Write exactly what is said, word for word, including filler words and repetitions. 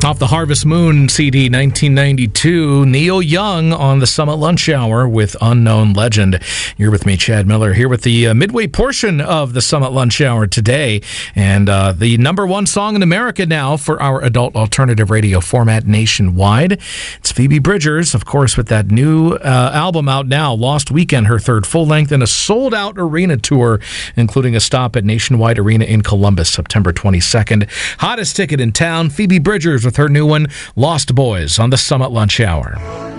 Off the Harvest Moon C D nineteen ninety-two, Neil Young on the Summit Lunch Hour with Unknown Legend. You're with me, Chad Miller, here with the uh, midway portion of the Summit Lunch Hour today. And uh, the number one song in America now for our adult alternative radio format nationwide. It's Phoebe Bridgers, of course, with that new uh, album out now, Lost Weekend, her third full-length, and a sold-out arena tour, including a stop at Nationwide Arena in Columbus, September twenty-second. Hottest ticket in town, Phoebe Bridgers with her new one, Lost Boys, on the Summit Lunch Hour.